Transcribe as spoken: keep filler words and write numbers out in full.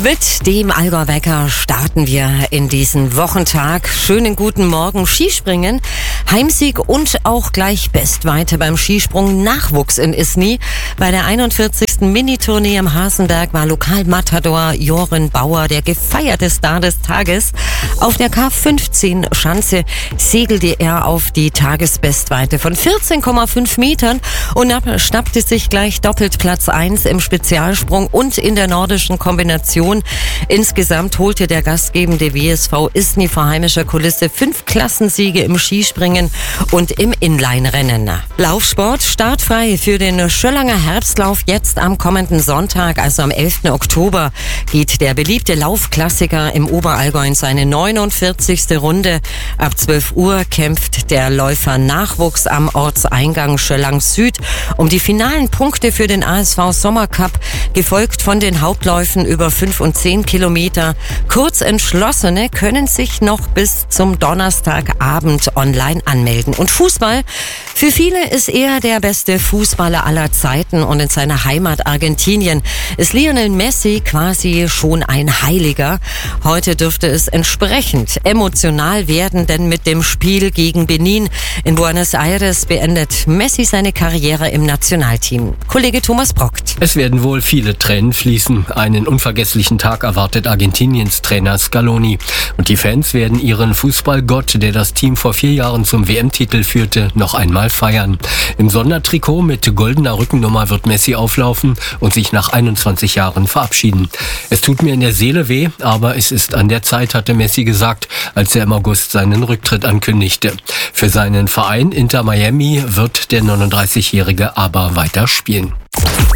Mit dem Allgäu Wecker starten wir in diesen Wochentag. Schönen guten Morgen. Skispringen, Heimsieg und auch gleich Bestweite beim Skisprung Nachwuchs in Isny. Bei der einundvierzigsten Minitournee am Hasenberg war Lokalmatador Joren Bauer der gefeierte Star des Tages. Auf der K fünfzehn Schanze segelte er auf die Tagesbestweite von vierzehn Komma fünf Metern und schnappte sich gleich doppelt Platz eins im Spezialsprung und in der nordischen Kombination. Insgesamt holte der gastgebende W S V Isny vor heimischer Kulisse fünf Klassensiege im Skispringen und im Inline-Rennen. Laufsport startfrei für den Schöllanger Herbstlauf jetzt am kommenden Sonntag, also am elften Oktober, geht der beliebte Laufklassiker im Oberallgäu in seine neunundvierzigste Runde. Ab zwölf Uhr kämpft der Läufer Nachwuchs am Ortseingang Schöllang Süd um die finalen Punkte für den A S V Sommercup, gefolgt von den Hauptläufen über fünf und zehn Kilometer. Kurzentschlossene können sich noch bis zum Donnerstagabend online anmelden. Und Fußball? Für viele ist er der beste Fußballer aller Zeiten und in seiner Heimat Argentinien ist Lionel Messi quasi schon ein Heiliger. Heute dürfte es entsprechend emotional werden, denn mit dem Spiel gegen Benin in Buenos Aires beendet Messi seine Karriere im Nationalteam. Kollege Thomas Brockt. Es werden wohl viele Tränen fließen. Einen unvergesslichen Tag erwartet Argentiniens Trainer Scaloni. Und die Fans werden ihren Fußballgott, der das Team vor vier Jahren zum W M-Titel führte, noch einmal feiern. Im Sondertrikot mit goldener Rückennummer wird Messi auflaufen und sich nach einundzwanzig Jahren verabschieden. Es tut mir in der Seele weh, aber es ist an der Zeit, hatte Messi gesagt, als er im August seinen Rücktritt ankündigte. Für seinen Verein Inter Miami wird der neununddreißigjährige aber weiter spielen.